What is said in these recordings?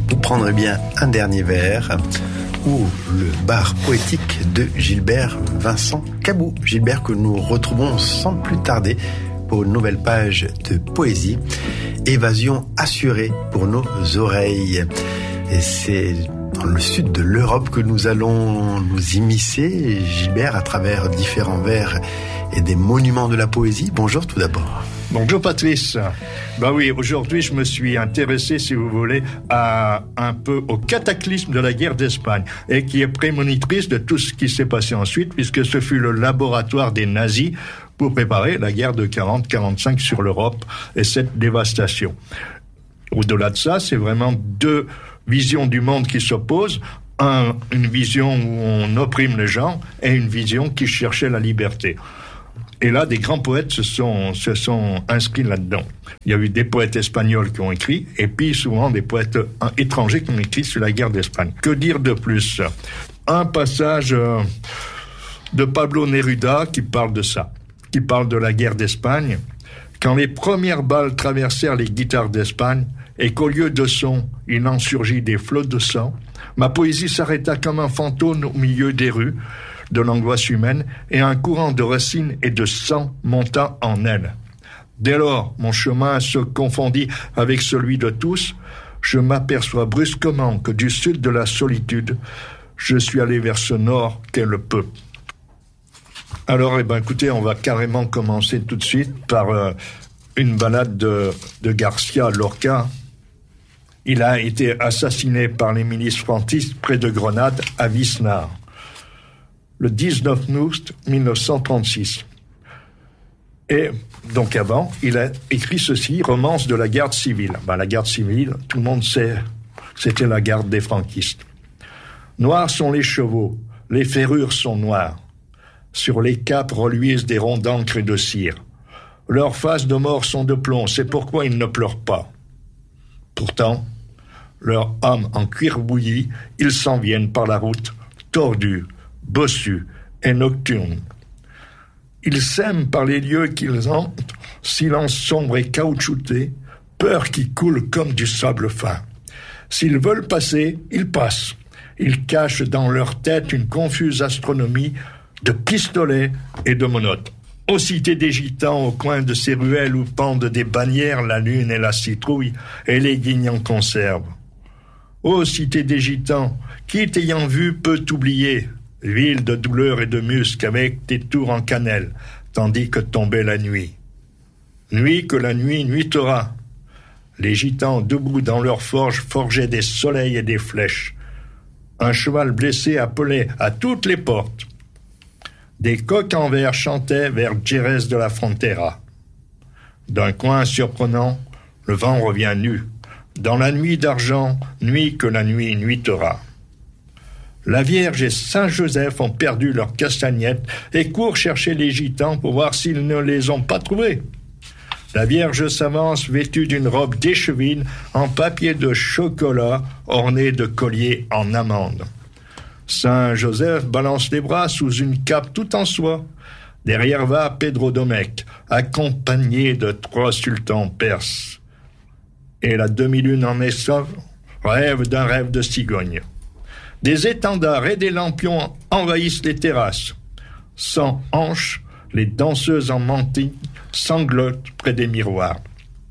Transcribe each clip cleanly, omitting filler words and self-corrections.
vous prendrez bien un dernier verre ou le bar poétique de Gilbert Vincent Cabou. Gilbert que nous retrouvons sans plus tarder pour une nouvelle page de poésie. Évasion assurée pour nos oreilles. Et c'est dans le sud de l'Europe que nous allons nous immiscer, Gilbert, à travers différents vers et des monuments de la poésie. Bonjour tout d'abord. Bonjour Patrice. Ben oui, aujourd'hui je me suis intéressé, si vous voulez, un peu au cataclysme de la guerre d'Espagne et qui est prémonitrice de tout ce qui s'est passé ensuite, puisque ce fut le laboratoire des nazis pour préparer la guerre de 40-45 sur l'Europe et cette dévastation. Au-delà de ça, c'est vraiment deux visions du monde qui s'opposent. Une vision où on opprime les gens et une vision qui cherchait la liberté. Et là, des grands poètes se sont inscrits là-dedans. Il y a eu des poètes espagnols qui ont écrit, et puis souvent des poètes étrangers qui ont écrit sur la guerre d'Espagne. Que dire de plus ? Un passage de Pablo Neruda qui parle de ça, qui parle de la guerre d'Espagne. Quand les premières balles traversèrent les guitares d'Espagne, et qu'au lieu de son, il en surgit des flots de sang, ma poésie s'arrêta comme un fantôme au milieu des rues, de l'angoisse humaine, et un courant de racines et de sang monta en elle. Dès lors, mon chemin se confondit avec celui de tous. Je m'aperçois brusquement que du sud de la solitude, je suis allé vers ce nord qu'est le peu. Alors, écoutez, on va carrément commencer tout de suite par une ballade de Garcia Lorca. Il a été assassiné par les milices franquistes près de Grenade, à Visnar, le 19 août 1936. Et donc avant, il a écrit ceci, Romance de la garde civile. La garde civile, tout le monde sait, c'était la garde des franquistes. Noirs sont les chevaux, les ferrures sont noires. Sur les capes reluisent des ronds d'encre et de cire. Leurs faces de mort sont de plomb, c'est pourquoi ils ne pleurent pas. Pourtant, leurs âmes en cuir bouilli, ils s'en viennent par la route, tordus, bossus et nocturnes. Ils s'aiment par les lieux qu'ils hantent, silence sombre et caoutchouté, peur qui coule comme du sable fin. S'ils veulent passer, ils passent. Ils cachent dans leur tête une confuse astronomie de pistolets et de monotes. Aux cités des gitans, au coin de ces ruelles où pendent des bannières, la lune et la citrouille, et les guignes en conserve. Ô cité des gitans, qui t'ayant vu peut t'oublier, ville de douleur et de musc avec tes tours en cannelle, tandis que tombait la nuit. Nuit que la nuit nuitera. Les gitans, debout dans leurs forges, forgeaient des soleils et des flèches. Un cheval blessé appelait à toutes les portes. Des coqs en verre chantaient vers Jerez de la Frontera. D'un coin surprenant, le vent revient nu. Dans la nuit d'argent, nuit que la nuit nuitera. La Vierge et Saint-Joseph ont perdu leurs castagnettes et courent chercher les gitans pour voir s'ils ne les ont pas trouvés. La Vierge s'avance vêtue d'une robe d'échevine en papier de chocolat ornée de colliers en amande. Saint-Joseph balance les bras sous une cape tout en soie. Derrière va Pedro Domecq, accompagné de 3 sultans perses. Et la demi-lune en essor rêve d'un rêve de cigogne. Des étendards et des lampions envahissent les terrasses. Sans hanches, les danseuses en mantille sanglotent près des miroirs.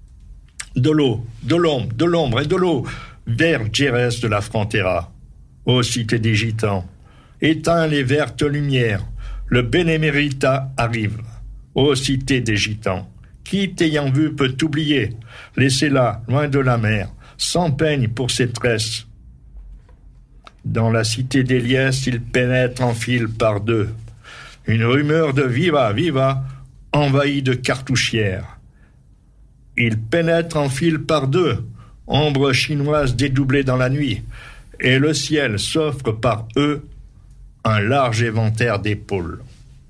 De l'eau, de l'ombre et de l'eau vers Jerez de la Frontera. Ô cité des gitans, éteins les vertes lumières, le Benemérita arrive. Ô cité des gitans, qui t'ayant vu peut t'oublier, laissez-la loin de la mer, sans peigne pour ses tresses. Dans la cité d'Éliès, il pénètre en file par deux. Une rumeur de viva, viva, envahit de cartouchières. Il pénètre en file par deux, ombre chinoise dédoublée dans la nuit. Et le ciel s'offre par eux un large éventaire d'épaules.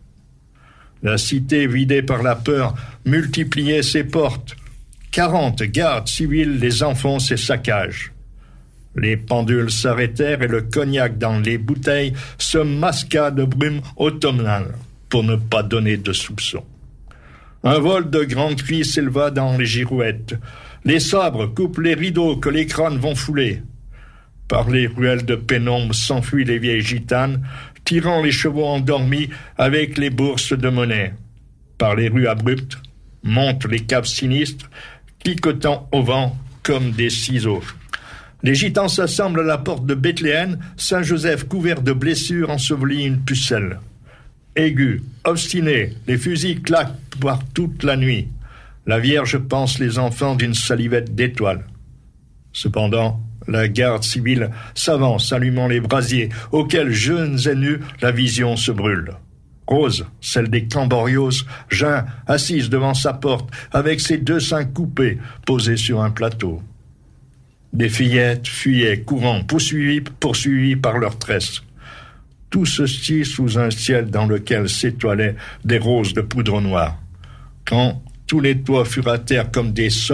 La cité, vidée par la peur, multipliait ses portes. 40 gardes civils les enfoncent et saccagent. Les pendules s'arrêtèrent et le cognac dans les bouteilles se masqua de brume automnale pour ne pas donner de soupçons. Un vol de grands cris s'éleva dans les girouettes. Les sabres coupent les rideaux que les crânes vont fouler. Par les ruelles de pénombre s'enfuient les vieilles gitanes, tirant les chevaux endormis avec les bourses de monnaie. Par les rues abruptes montent les caves sinistres, cliquetant au vent comme des ciseaux. Les gitans s'assemblent à la porte de Bethléem, Saint-Joseph couvert de blessures ensevelit une pucelle. Aigus, obstinés, les fusils claquent par toute la nuit. La Vierge pense les enfants d'une salivette d'étoiles. Cependant, la garde civile s'avance, allumant les brasiers, auxquels, jeunes et nus, la vision se brûle. Rose, celle des Camborios, geint, assise devant sa porte, avec ses 2 seins coupés, posés sur un plateau. Des fillettes fuyaient, courant, poursuivies par leurs tresses. Tout ceci sous un ciel dans lequel s'étoilaient des roses de poudre noire. Quand tous les toits furent à terre comme des sorts,